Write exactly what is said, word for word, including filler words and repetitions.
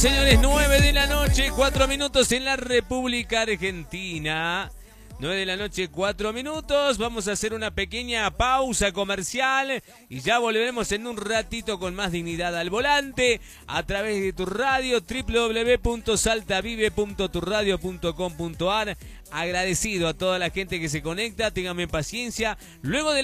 Señores, nueve de la noche, cuatro minutos en la República Argentina. nueve de la noche, cuatro minutos. Vamos a hacer una pequeña pausa comercial y ya volveremos en un ratito con más dignidad al volante a través de tu radio, doble u doble u doble u punto saltavive punto tu radio punto com punto ar. Agradecido a toda la gente que se conecta, ténganme paciencia. Luego de